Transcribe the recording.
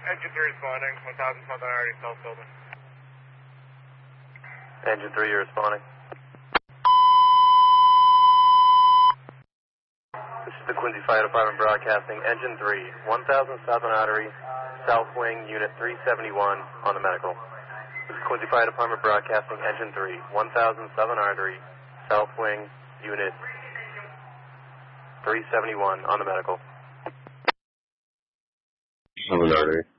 Engine 3 responding, 1000 Southern Artery, South Building. Engine 3, you're responding. This is the Quincy Fire Department broadcasting. Engine 3, 1000 Southern Artery, South Wing, Unit 371 on the medical. This is Quincy Fire Department broadcasting. Engine 3, 1000 Southern Artery, South Wing, Unit 371 on the medical. Southern Artery.